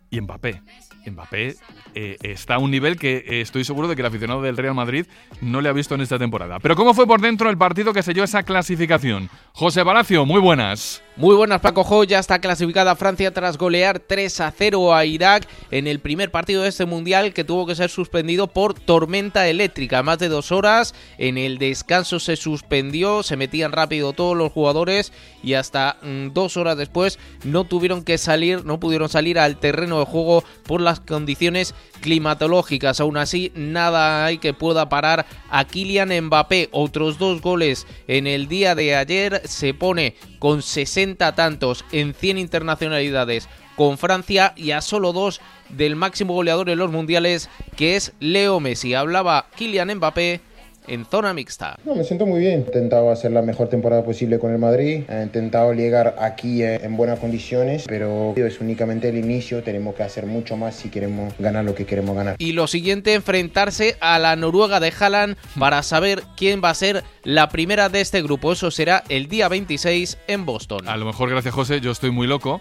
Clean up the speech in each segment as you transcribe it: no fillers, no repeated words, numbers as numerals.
y Mbappé está a un nivel que estoy seguro de que el aficionado del Real Madrid no le ha visto en esta temporada. Pero ¿cómo fue por dentro el partido que selló esa clasificación? José Palacio, muy buenas. Muy buenas, Paco Jo. Ya está clasificada Francia tras golear 3-0 a Irak en el primer partido de este Mundial, que tuvo que ser suspendido por tormenta eléctrica. Más de 2 horas, en el descanso se suspendió, se metían rápido todos los jugadores y hasta 2 horas después no pudieron salir al terreno de juego por las condiciones climatológicas. Aún así, nada hay que pueda parar a Kylian Mbappé. Otros 2 goles en el día de ayer, se pone con 60 tantos en 100 internacionalidades con Francia y a solo 2 del máximo goleador en los mundiales, que es Leo Messi. Hablaba Kylian Mbappé en zona mixta. Me siento muy bien. He intentado hacer la mejor temporada posible con el Madrid. He intentado llegar aquí en buenas condiciones, pero es únicamente el inicio. Tenemos que hacer mucho más si queremos ganar lo que queremos ganar. Y lo siguiente, enfrentarse a la Noruega de Haaland para saber quién va a ser la primera de este grupo. Eso será el día 26 en Boston. A lo mejor, gracias José, yo estoy muy loco,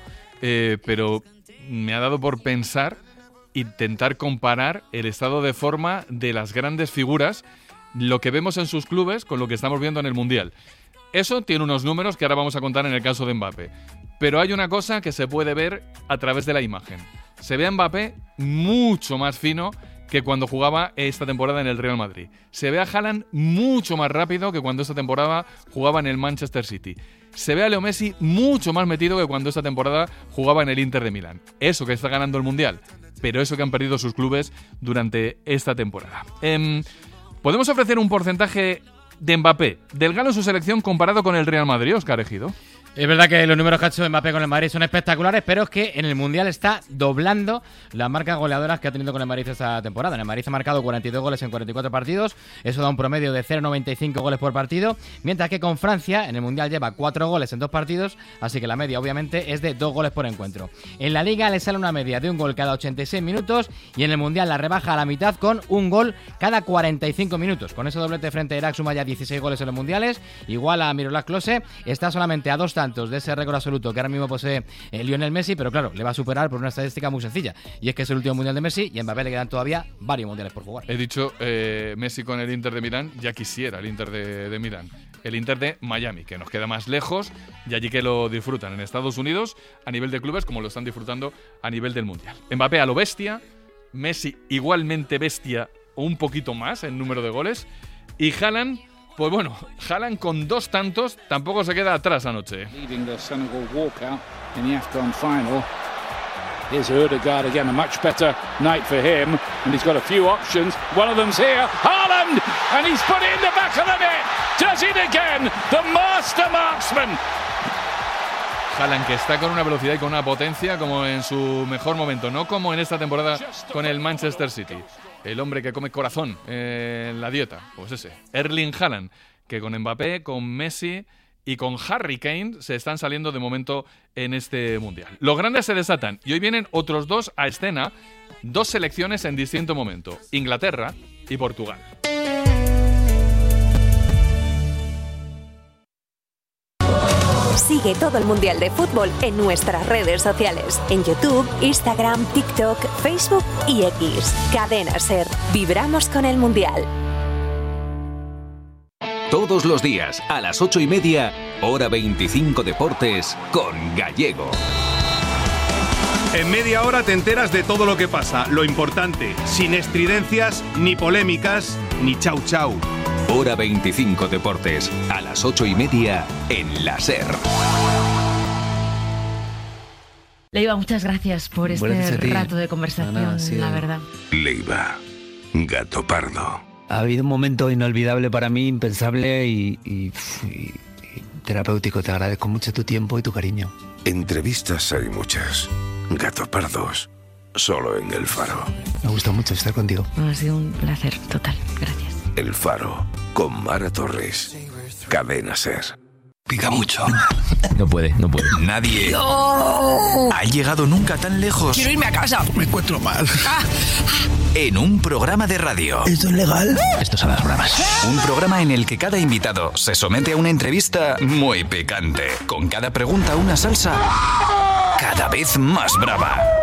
pero me ha dado por pensar, intentar comparar el estado de forma de las grandes figuras, lo que vemos en sus clubes con lo que estamos viendo en el Mundial. Eso tiene unos números que ahora vamos a contar en el caso de Mbappé. Pero hay una cosa que se puede ver a través de la imagen. Se ve a Mbappé mucho más fino que cuando jugaba esta temporada en el Real Madrid. Se ve a Haaland mucho más rápido que cuando esta temporada jugaba en el Manchester City. Se ve a Leo Messi mucho más metido que cuando esta temporada jugaba en el Inter de Milán. Eso que está ganando el Mundial, pero eso que han perdido sus clubes durante esta temporada. ¿Podemos ofrecer un porcentaje de Mbappé, del galo en su selección comparado con el Real Madrid, Óscar Ejido? Es verdad que los números que ha hecho Mbappé con el Madrid son espectaculares, pero es que en el Mundial está doblando las marcas goleadoras que ha tenido con el Madrid esta temporada. En el Madrid ha marcado 42 goles en 44 partidos, eso da un promedio de 0,95 goles por partido, mientras que con Francia en el Mundial lleva 4 goles en 2 partidos, así que la media obviamente es de 2 goles por encuentro. En la Liga le sale una media de 1 gol cada 86 minutos y en el Mundial la rebaja a la mitad con 1 gol cada 45 minutos. Con ese doblete frente a Irak suma ya 16 goles en los Mundiales, igual a Miroslav Klose, está solamente a 2 tantos de ese récord absoluto que ahora mismo posee Lionel Messi, pero claro, le va a superar por una estadística muy sencilla, y es que es el último Mundial de Messi y a Mbappé le quedan todavía varios Mundiales por jugar. He dicho Messi con el Inter de Milán, ya quisiera el Inter de Milán. El Inter de Miami, que nos queda más lejos y allí que lo disfrutan en Estados Unidos a nivel de clubes como lo están disfrutando a nivel del Mundial. Mbappé a lo bestia, Messi igualmente bestia o un poquito más en número de goles, y Haaland, pues bueno, Haaland con 2 tantos tampoco se queda atrás anoche. Here's Ødegaard again, a much better night for him, and he's got a few options. One of them's here, Haaland, and he's put it in the back of the net. Does it again, the master marksman. Haaland, que está con una velocidad y con una potencia como en su mejor momento, no como en esta temporada con el Manchester City. El hombre que come corazón en la dieta, pues ese, Erling Haaland, que con Mbappé, con Messi y con Harry Kane se están saliendo de momento en este Mundial. Los grandes se desatan y hoy vienen otros 2 a escena, 2 selecciones en distinto momento, Inglaterra y Portugal. Sigue todo el Mundial de Fútbol en nuestras redes sociales, en YouTube, Instagram, TikTok, Facebook y X. Cadena SER. Vibramos con el Mundial. Todos los días, a las 8:30, hora 25 Deportes, con Gallego. En media hora te enteras de todo lo que pasa, lo importante, sin estridencias, ni polémicas, ni chau chau. Hora 25 Deportes, a las 8:30, en la SER. Leiva, muchas gracias por este rato de conversación, la verdad. Leiva, gato pardo. Ha habido un momento inolvidable para mí, impensable y terapéutico. Te agradezco mucho tu tiempo y tu cariño. Entrevistas hay muchas. Gato pardos, solo en El Faro. Me gusta mucho estar contigo. Ha sido un placer total, gracias. El Faro, con Mara Torres. Cadena SER. Pica mucho. No puede. Nadie ha llegado nunca tan lejos. Quiero irme a casa. Me encuentro mal. En un programa de radio. ¿Esto es legal? Esto son las bromas. Un programa en el que cada invitado se somete a una entrevista muy picante. Con cada pregunta una salsa cada vez más brava.